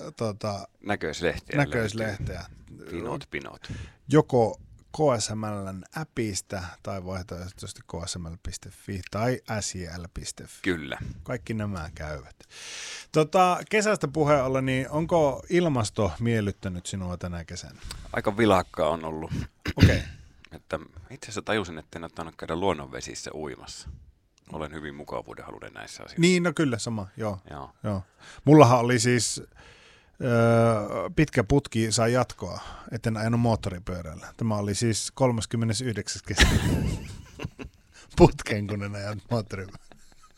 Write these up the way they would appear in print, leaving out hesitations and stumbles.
näköislehteä. Pinot. Joko KSML:n appista tai vaihtoehtoisesti ksml.fi tai sjl.fi. Kyllä. Kaikki nämä käyvät. Kesästä puheen ollen, niin onko ilmasto miellyttänyt sinua tänä kesänä? Aika vilakkaa on ollut. Okei. Että itse asiassa tajusin, että en ottanut käydä luonnonvesissä uimassa. Olen hyvin mukavuudenhaluinen näissä asioissa. Niin, no kyllä, sama, joo. Mullahan oli siis pitkä putki sai jatkoa, etten ajanut moottoripyörällä. Tämä oli siis 39. kesä putken, kun en ajanut moottoripyörällä.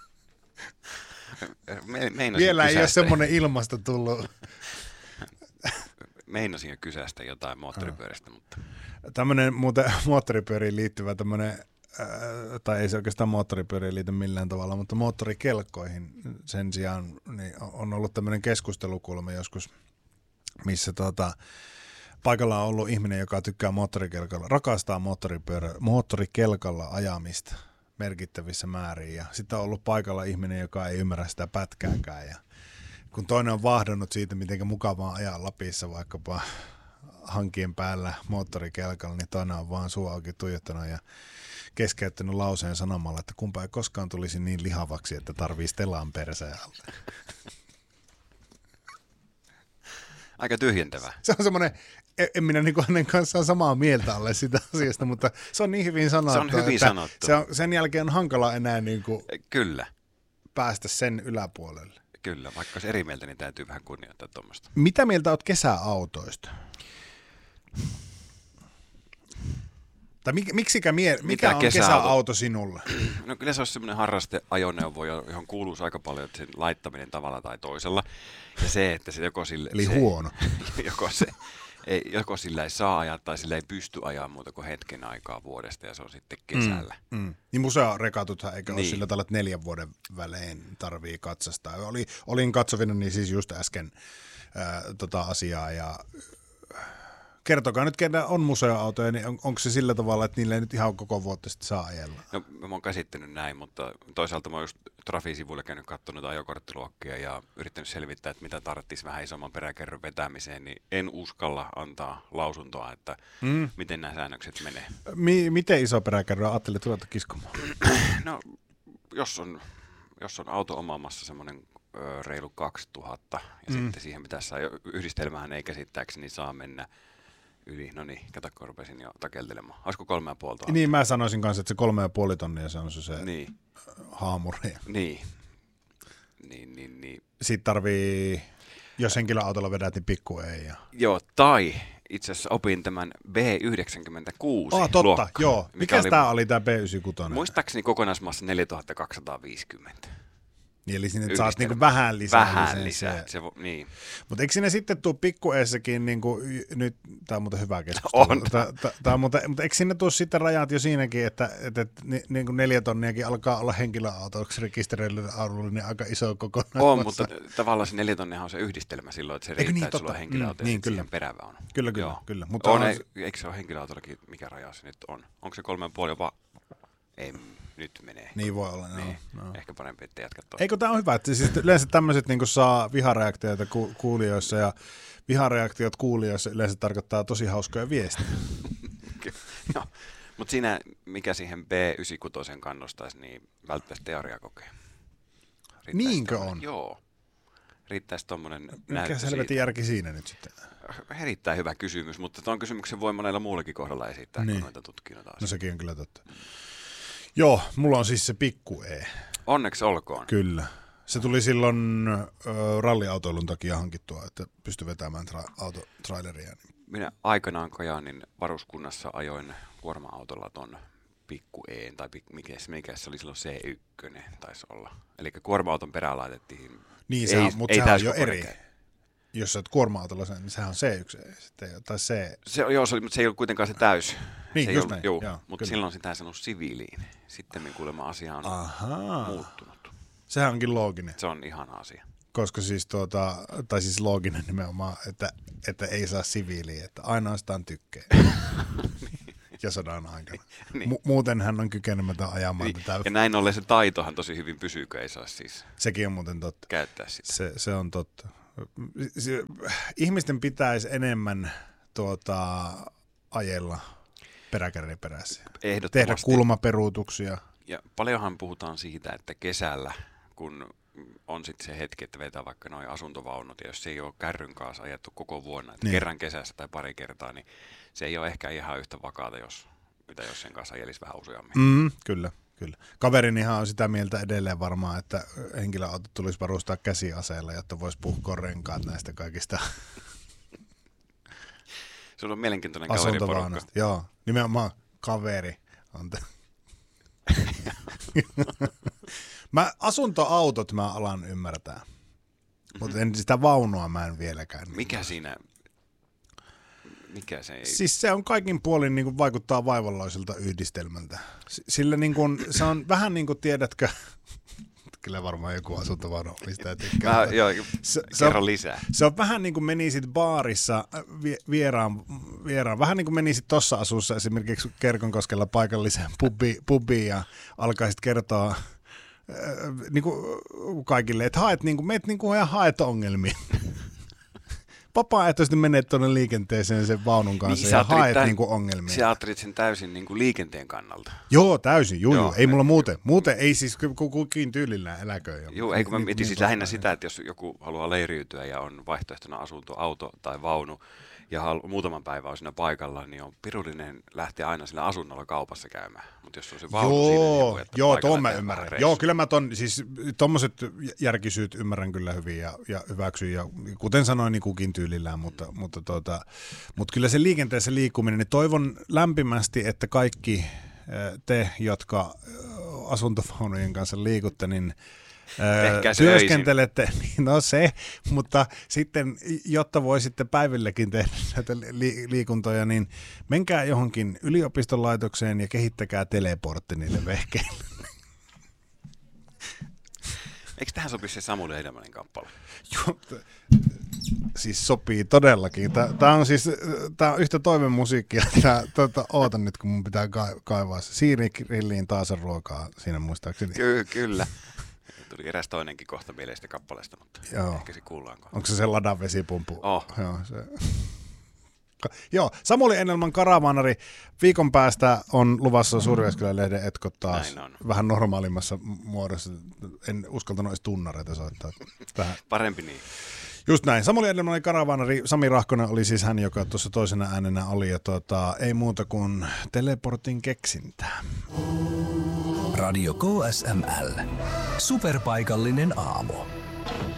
Vielä ei ole semmoinen ilmasto tullut. Meinasin jo kysästä jotain moottoripyörästä, mutta... Tämmöinen muuten moottoripyöriin liittyvä tämmöinen, tai ei se oikeastaan moottoripyöriin liity millään tavalla, mutta moottorikelkkoihin sen sijaan niin on ollut tämmöinen keskustelukulma joskus, missä paikalla on ollut ihminen, joka tykkää moottorikelkalla, rakastaa moottorikelkalla ajamista merkittävissä määrin, ja sitten on ollut paikalla ihminen, joka ei ymmärrä sitä pätkääkään, ja kun toinen on vahdonnut siitä, miten mukavaa ajaa Lapissa vaikkapa hankien päällä moottorikelkalla, niin toinen on vaan suu auki tuijottanut ja keskeyttänyt lauseen sanomalla, että kumpa ei koskaan tulisi niin lihavaksi, että tarvii Stellaan perseen alle. Aika tyhjentävää. Se on semmoinen, en minä niin hänen kanssaan samaa mieltä alle sitä asiasta, mutta se on niin hyvin sanottu. Se on hyvin sanottu. Sen jälkeen on hankala enää niin kuin Kyllä. päästä sen yläpuolelle. Kyllä, vaikka olisi eri mieltä, niin täytyy vähän kunnioittaa tuommoista. Mitä mieltä olet kesäautoista? Tai mikä on kesäauto sinulle? No kyllä se on semmoinen harrasteajoneuvo, johon kuuluu aika paljon sen laittaminen tavalla tai toisella. Ja se, että se joko sille... Eli huono. Joko sillä ei saa ajaa tai sillä ei pysty ajaa muuta kuin hetken aikaa vuodesta ja se on sitten kesällä. Niin museorekatuthan eikä ole sillä tavalla, että 4 vuoden välein tarvii katsastaa. Olin katsovina niin siis just äsken asiaa ja kertokaa nyt, ketä on museoautoja, niin onko se sillä tavalla, että niillä ei nyt ihan koko vuotta sitten saa ajella? No mä oon käsittänyt näin, mutta toisaalta mä oon just Trafi-sivuilla käynyt katsonut ajokorttiluokkia ja yrittänyt selvittää, että mitä tarvitsisi vähän isomman peräkerron vetämiseen, niin en uskalla antaa lausuntoa, että miten nämä säännökset menee. Miten iso peräkerro ajattelet ruveta kiskomaan? No, jos on auto omaamassa semmoinen reilu 2000 ja sitten siihen pitäisi saa, yhdistelmähän ei käsittääkseni saa mennä yli, no niin, kato kun rupesin jo takeltelemaan. Olisiko 3,5 tonnia? Niin, mä sanoisin kanssa, että se 3,5 tonnia se on se niin. haamuri. Niin. Sitten tarvii, jos henkilöautolla vedät, niin pikku ei. Joo, tai itse asiassa opin tämän B96 totta, luokka, joo. Mikäs tää oli tää B96? Muistaakseni kokonaismassa 4250. Niin, eli sinne saat niinku vähän lisää. Vähän lisää, niin. Mutta eikö sinne sitten tule pikkueessakin, niinku, nyt, tämä on muuten hyvä keskustelu, mutta eikö sinne tule sitten rajat jo siinäkin, että niinku 4 tonniakin alkaa olla henkilöautoksi rekisteröidyllä autolla, niin aika iso kokonaisuus. On, mutta tavallaan se 4 tonniahan on se yhdistelmä silloin, että se riittää, niin, että sulla on henkilöauto ja siihen perävä on. Kyllä. Mutta eikö se ole henkilöautollakin, mikä raja se nyt on? Onko se 3,5 jopa? Ei. Nyt menee. Niin voi olla, niin. No. Ehkä parempi, ettei jatka tuosta. Eikö tämä on hyvä, että siis yleensä tämmöiset niin saa vihareaktioita kuulijoissa ja vihareaktiot kuulijoissa yleensä tarkoittaa tosi hauskoja viestejä. Joo, mutta siinä, mikä siihen B96 kannustaisi, niin välttäisi teoriakokeen. Niinkö on? Joo. Riittäisi tuommoinen näyttö. Mikä selvätin järki siinä nyt sitten? Erittäin hyvä kysymys, mutta tuon kysymyksen voi monella muullakin kohdalla esittää, kun noita tutkinnoita. No sekin on kyllä totta. Joo, mulla on siis se pikku E. Onneksi olkoon. Kyllä. Se tuli silloin ralliautoilun takia hankittua, että pystyi vetämään traileria. Minä aikanaan Kajaanin varuskunnassa ajoin kuorma-autolla ton pikku E, tai mikä se oli silloin C1 taisi olla. Eli kuorma-auton perään laitettiin. Niin, mutta sehän on jo eri. Jos sä oot kuorma-autolla sen, niin sehän on C1 tai C. Mutta se ei ollut kuitenkaan se täys. Niin, se just näin. Mutta silloin sitä ei sanonut siviiliin. Sitten kuulemma asia on muuttunut. Sehän onkin looginen. Se on ihana asia. Koska siis tai siis looginen nimenomaan, että ei saa siviiliä, että ainoastaan tykkää. Ja sodan aikana. Niin. Muuten hän on kykenemätön ajamaan tätä. Ja näin ollen se taitohan tosi hyvin pysyy, kun ei saa siis sekin on muuten totta. Käyttää sitä. Se on totta. Ihmisten pitäisi enemmän ajella peräkärrin perässä. Tehdä kulmaperuutuksia. Ja paljonhan puhutaan siitä, että kesällä, kun on sitten se hetki, että vetää vaikka noin asuntovaunut, ja jos se ei ole kärryn kanssa ajettu koko vuonna, että kerran kesässä tai pari kertaa, niin se ei ole ehkä ihan yhtä vakaata, jos sen kanssa ajelisi vähän useammin. Kyllä. Kaverinihan on sitä mieltä edelleen varmaan, että henkilöauto tulisi varustaa käsiaseella, jotta voisi puhkoa renkaat näistä kaikista Sulla on mielenkiintoinen kaveriporukka. Joo, nimenomaan kaveri. Asuntoautot mä alan ymmärtää, mutta sitä vaunua mä en vieläkään. Mikä se ei? Siis se on kaikin puolin niin kuin vaikuttaa vaivalloiselta yhdistelmältä. Sillä niin kuin, se on vähän niin kuin, tiedätkö, kyllä varmaan joku asuntovaunu omistaja tykkää. Kerro lisää. Se on vähän niin kuin menisit baarissa vieraan, vähän niin kuin menisit tuossa asussa esimerkiksi Kerkonkoskella paikalliseen pubiin ja alkaisit kertoa niin kuin kaikille, että meet niin kuin haet ongelmia. Vapaaehtoisesti menet tuonne liikenteeseen sen vaunun kanssa niin, ja haet niinku ongelmia. Sä ajattelit sen täysin niinku liikenteen kannalta. Joo, täysin. Joo, ei mulla muuten. Muuten ei siis kukin tyylillään eläköön. Joo, ei kun mä mietin siis lähinnä sitä, että jos joku haluaa leiriytyä ja on vaihtoehtona asunto, auto tai vaunu ja muutaman päivän on siinä paikalla, niin on pirullinen lähteä aina sillä asunnolla kaupassa käymään. Mutta jos on se vaunu siinä, niin tuon mä ymmärrän. Joo, kyllä mä siis tommoset järkisyyt ymmärrän kyllä hyvin ja hyväksyn. Ja kuten sanoin, niin kukin tyylillään, mutta kyllä se liikenteessä liikkuminen, niin toivon lämpimästi, että kaikki te, jotka asuntovaunujen kanssa liikutte, niin työskentelette, no se, mutta sitten, jotta voisitte päivillekin tehdä näitä liikuntoja, niin menkää johonkin yliopistolaitokseen ja kehittäkää teleportti niille vehkeille. Eikö tähän sopisi se Samuli Edelmanin kappale? Joo, siis sopii todellakin. Tämä on yhtä toivemusiikkia. Ootan nyt, kun mun pitää kaivaa se. Siiri grilliin taas ruokaa siinä muistaakseni. Kyllä. Tuli eräs toinenkin kohta mieleistä kappaleesta, mutta ehkä se kuullaanko. Onko se ladan vesipumpu? Oh. Joo, Samuli Edelman Karavaanari. Viikon päästä on luvassa Suurjyväskylän-lehden etkot taas vähän normaalimmassa muodossa. En uskaltanut edes tunnareita soittaa. Parempi niin. Just näin. Samuli Edelman Karavaanari. Sami Rahkonen oli siis hän, joka tuossa toisena äänenä oli. Ja ei muuta kuin teleportin keksintää. Radio KSML. Superpaikallinen aamu.